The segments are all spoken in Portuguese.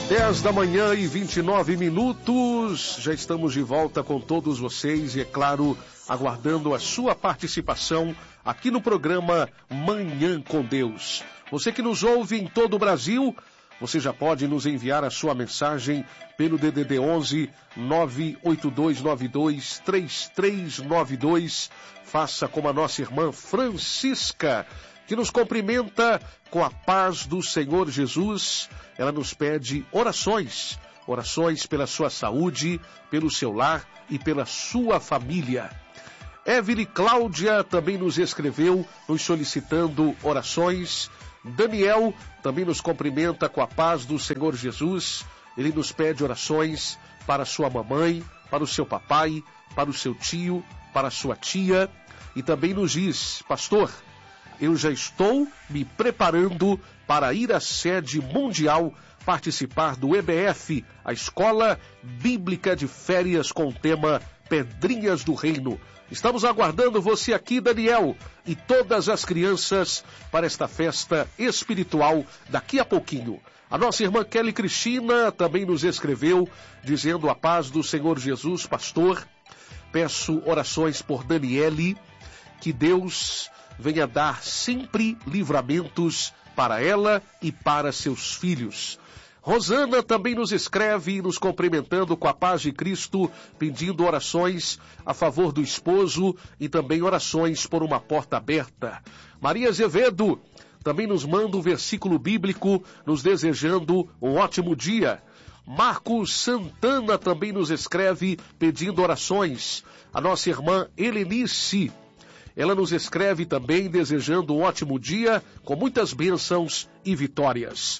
10 da manhã e 29 minutos, já estamos de volta com todos vocês e, é claro, aguardando a sua participação aqui no programa Manhã com Deus. Você que nos ouve em todo o Brasil, você já pode nos enviar a sua mensagem pelo DDD 11 98292 3392. Faça como a nossa irmã Francisca, que nos cumprimenta com a paz do Senhor Jesus. Ela nos pede orações pela sua saúde, pelo seu lar e pela sua família. Evelyn Cláudia também nos escreveu, nos solicitando orações. Daniel também nos cumprimenta com a paz do Senhor Jesus. Ele nos pede orações para sua mamãe, para o seu papai, para o seu tio, para a sua tia. E também nos diz: pastor, eu já estou me preparando para ir à sede mundial participar do EBF, a Escola Bíblica de Férias com o tema Pedrinhas do Reino. Estamos aguardando você aqui, Daniel, e todas as crianças para esta festa espiritual daqui a pouquinho. A nossa irmã Kelly Cristina também nos escreveu, dizendo: a paz do Senhor Jesus, pastor. Peço orações por Daniele, que Deus venha dar sempre livramentos para ela e para seus filhos. Rosana também nos escreve, nos cumprimentando com a paz de Cristo, pedindo orações a favor do esposo e também orações por uma porta aberta. Maria Azevedo também nos manda um versículo bíblico, nos desejando um ótimo dia. Marcos Santana também nos escreve, pedindo orações. A nossa irmã Helenice, ela nos escreve também desejando um ótimo dia, com muitas bênçãos e vitórias.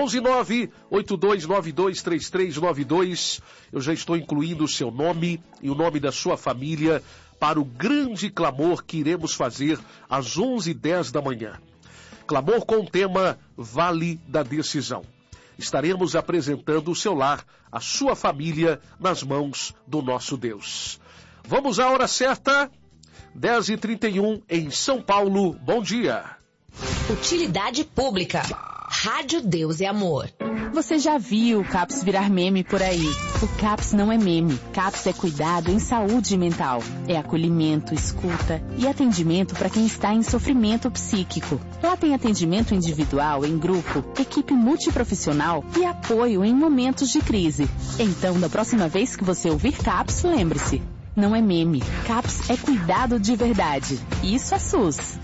11982923392. Eu já estou incluindo o seu nome e o nome da sua família para o grande clamor que iremos fazer às 11h10 da manhã. Clamor com o tema Vale da Decisão. Estaremos apresentando o seu lar, a sua família, nas mãos do nosso Deus. Vamos à hora certa. 10h31 em São Paulo. Bom dia. Utilidade pública. Rádio Deus é Amor. Você já viu o CAPS virar meme por aí? O CAPS não é meme. CAPS é cuidado em saúde mental. É acolhimento, escuta e atendimento para quem está em sofrimento psíquico. Lá tem atendimento individual, em grupo, equipe multiprofissional e apoio em momentos de crise. Então, da próxima vez que você ouvir CAPS, lembre-se: não é meme. CAPS é cuidado de verdade. Isso é SUS.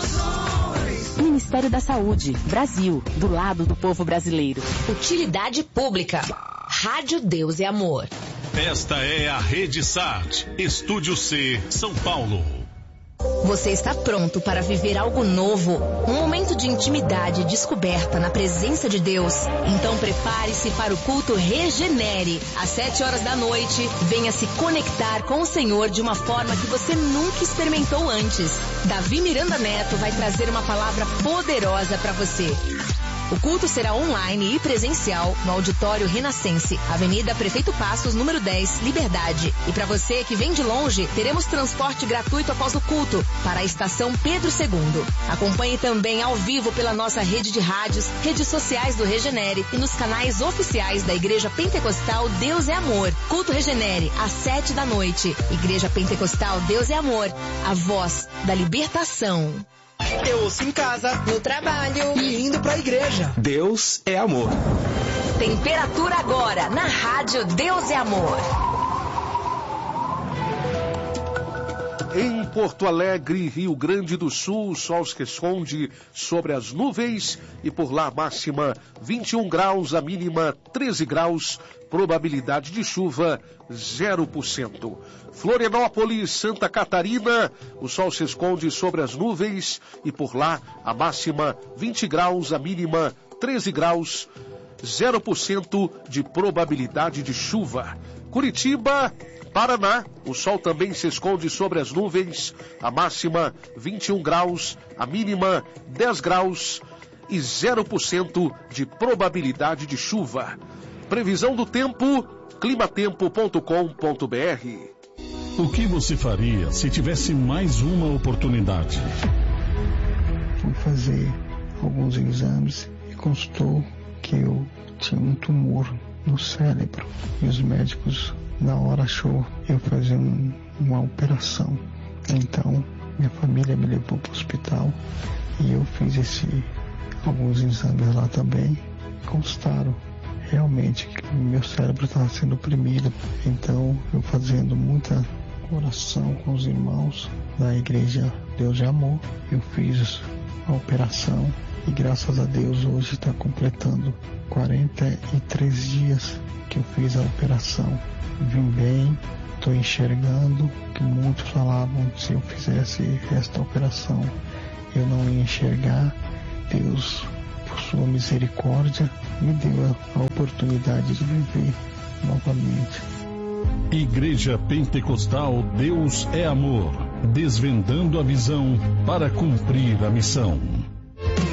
Ministério da Saúde. Brasil. Do lado do povo brasileiro. Utilidade pública. Rádio Deus é Amor. Esta é a Rede Sat. Estúdio C, São Paulo. Você está pronto para viver algo novo? Um momento de intimidade e descoberta na presença de Deus? Então prepare-se para o culto Regenere. Às 7h da noite, venha se conectar com o Senhor de uma forma que você nunca experimentou antes. Davi Miranda Neto vai trazer uma palavra poderosa para você. O culto será online e presencial no Auditório Renascense, Avenida Prefeito Passos, número 10, Liberdade. E para você que vem de longe, teremos transporte gratuito após o culto para a Estação Pedro II. Acompanhe também ao vivo pela nossa rede de rádios, redes sociais do Regenere e nos canais oficiais da Igreja Pentecostal Deus é Amor. Culto Regenere, às 7 da noite. Igreja Pentecostal Deus é Amor, a voz da libertação. Eu ouço em casa, no trabalho e indo pra igreja. Deus é amor. Temperatura agora na Rádio Deus é Amor. Em Porto Alegre, Rio Grande do Sul, o sol se esconde sobre as nuvens e por lá a máxima 21 graus, a mínima 13 graus, probabilidade de chuva 0%. Florianópolis, Santa Catarina, o sol se esconde sobre as nuvens e por lá a máxima 20 graus, a mínima 13 graus, 0% de probabilidade de chuva. Curitiba, Paraná, o sol também se esconde sobre as nuvens, a máxima 21 graus, a mínima 10 graus e 0% de probabilidade de chuva. Previsão do tempo, climatempo.com.br. O que você faria se tivesse mais uma oportunidade? Fui fazer alguns exames e constou que eu tinha um tumor no cérebro. E os médicos na hora achou eu fazer uma operação. Então minha família me levou para o hospital e eu fiz alguns exames lá também. Constaram realmente que o meu cérebro estava sendo oprimido. Então eu fazendo muita oração com os irmãos da igreja Deus de Amor, eu fiz a operação e graças a Deus hoje está completando 43 dias que eu fiz a operação. Vim bem, estou enxergando, que muitos falavam que se eu fizesse esta operação eu não ia enxergar. Deus, por sua misericórdia, me deu a oportunidade de viver novamente. Igreja Pentecostal Deus é Amor, desvendando a visão para cumprir a missão.